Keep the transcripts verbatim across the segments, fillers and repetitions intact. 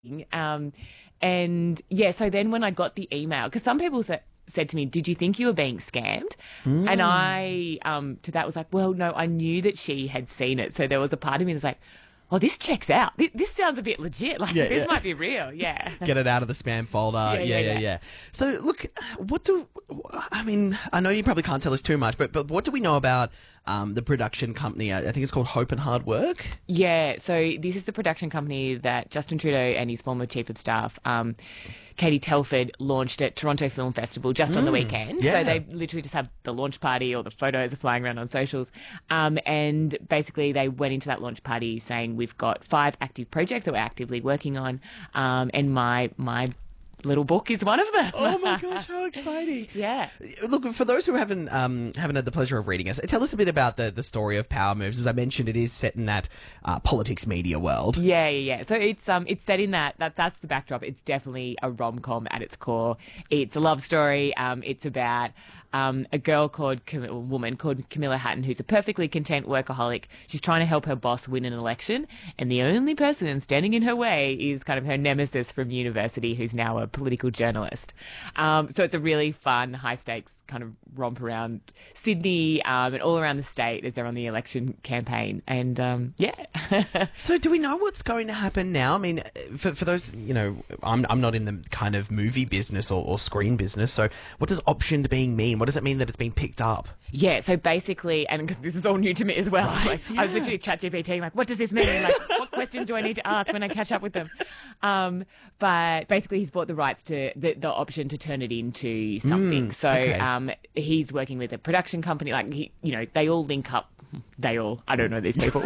Um, and yeah, so then when I got the email, because some people said, said to me, did you think you were being scammed? Mm. And I, um, to that was like, well, no, I knew that she had seen it. So there was a part of me that's like, oh, this checks out. This, this sounds a bit legit. Like, Yeah, this yeah. might be real. Yeah. Get it out of the spam folder. Yeah Yeah, yeah, yeah, yeah, yeah. So, look, what do I mean? I know you probably can't tell us too much, but but what do we know about um, the production company? I, I think it's called Hope and Hard Work. Yeah, so this is the production company that Justin Trudeau and his former chief of staff, um, Katie Telford, launched at Toronto Film Festival just on the weekend. yeah. So they literally just have the launch party, or the photos are flying around on socials. Um, and basically they went into that launch party saying, we've got five active projects that we're actively working on, um, and my my little book is one of them. Oh my gosh, how exciting! Yeah. Look, for those who haven't um, haven't had the pleasure of reading us, tell us a bit about the, the story of Power Moves. As I mentioned, it is set in that uh, politics media world. Yeah, yeah, yeah. So it's um it's set in that that that's the backdrop. It's definitely a rom-com at its core. It's a love story. Um, it's about um a girl called Cam- a woman called Camilla Hatton, who's a perfectly content workaholic. She's trying to help her boss win an election, and the only person standing in her way is kind of her nemesis from university, who's now a political journalist. Um, so it's a really fun, high-stakes kind of romp around Sydney um, and all around the state as they're on the election campaign. And um, yeah. So do we know what's going to happen now? I mean, for, for those, you know, I'm, I'm not in the kind of movie business or, or screen business. So what does optioned being mean? What does it mean that it's been picked up? Yeah, so basically, and because this is all new to me as well, Right, like, yeah. I was literally chat G P T, like, what does this mean? Like, what questions do I need to ask when I catch up with them? Um, but basically, he's bought the rights to the, the option to turn it into something. Mm, so okay. um, he's working with a production company. Like, he, you know, they all link up. They all, I don't know these people.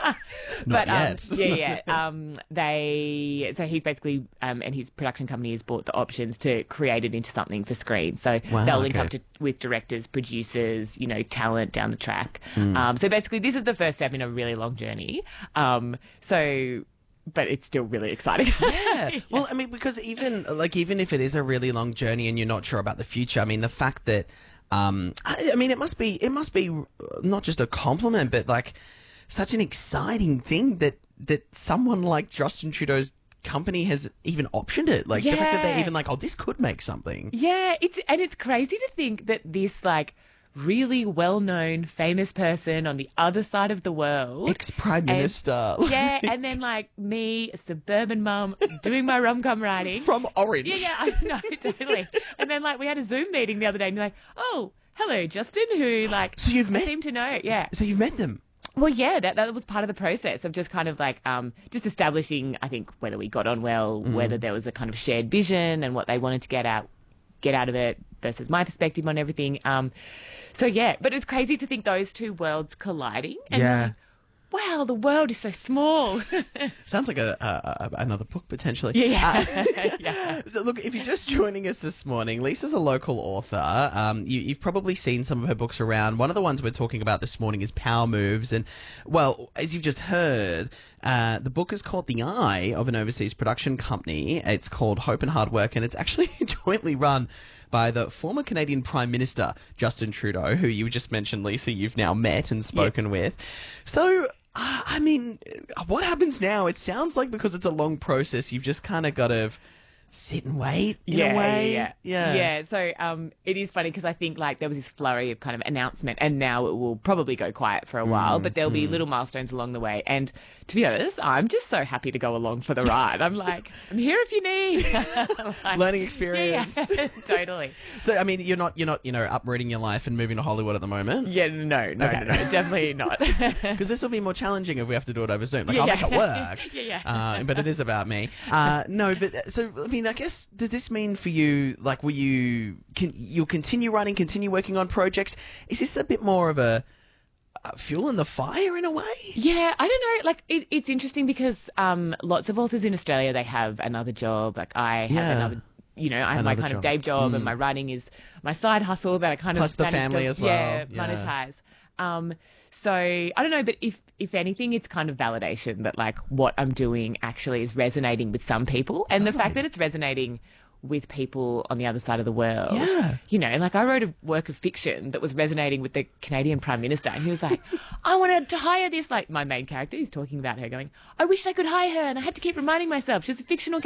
but yet. Um, yeah, yeah. Um, they, so he's basically, um, and his production company has bought the options to create it into something for screen. So Wow, they'll link okay. up to with directors, producers, you know, talent down the track. Hmm. Um, so basically, this is the first step in a really long journey. Um, so, but it's still really exciting. Yeah. Well, I mean, because even like even if it is a really long journey and you're not sure about the future, I mean, the fact that um, I, I mean, it must be it must be not just a compliment, but like such an exciting thing that that someone like Justin Trudeau's company has even optioned it. Like the fact that they're Yeah. even like, oh, this could make something. Yeah, it's and it's crazy to think that this like really well-known, famous person on the other side of the world, Ex-Prime and- Minister. yeah, and then like me, a suburban mum, doing my rom-com writing. From Orange. Yeah, yeah, I know, totally. And then like we had a Zoom meeting the other day, and you're like, oh, hello, Justin, who like So you've I met- seem to know, yeah. So you've met them. Well, yeah, that that was part of the process of just kind of like um, just establishing, I think, whether we got on well, Mm. whether there was a kind of shared vision and what they wanted to get out get out of it versus my perspective on everything. Um, so yeah, but it's crazy to think those two worlds colliding. And Yeah. like, wow, the world is so small. Sounds like a, a, a another book potentially. yeah, Uh, yeah. yeah. So look, if you're just joining us this morning, Lisa's a local author. Um, you, you've probably seen some of her books around. One of the ones we're talking about this morning is Power Moves. And, well, as you've just heard, uh, the book is called The Eye of an Overseas Production Company. It's called Hope and Hard Work, and it's actually jointly run by the former Canadian Prime Minister, Justin Trudeau, who you just mentioned, Lisa, you've now met and spoken with. So, uh, I mean, what happens now? It sounds like because it's a long process, you've just kind of got to sit and wait in yeah, a way. Yeah, yeah. yeah. So um, it is funny because I think like there was this flurry of kind of announcement, and now it will probably go quiet for a while, Mm, but there'll be little milestones along the way. And to be honest, I'm just so happy to go along for the ride. I'm like, I'm here if you need. Like, Learning yeah, experience. yeah, totally. So, I mean, you're not, you're not, you know, uprooting your life and moving to Hollywood at the moment? Yeah, no, no, Okay. no, no, definitely not. Because this will be more challenging if we have to do it over Zoom. Like, Yeah, I'll yeah. make it work. Yeah, yeah. Uh, but it is about me. Uh, no, but uh, so, I mean, I guess, does this mean for you, like, will you, can, you'll continue writing, continue working on projects? Is this a bit more of a, uh, fuel in the fire in a way? Yeah, I don't know. Like, it, it's interesting because um, lots of authors in Australia, they have another job. Like, I have Yeah. another, you know, I have my Another kind job. of day job, Mm. and my writing is my side hustle that I kind Plus of the managed family to, as well. Yeah, Yeah. monetize. Um, so I don't know, but if if anything, it's kind of validation that like what I'm doing actually is resonating with some people, and the fact that it's resonating with people on the other side of the world. Yeah. You know, like I wrote a work of fiction that was resonating with the Canadian Prime Minister, and he was like, I wanted to hire this, like my main character, he's talking about her going, I wish I could hire her, and I had to keep reminding myself she's a fictional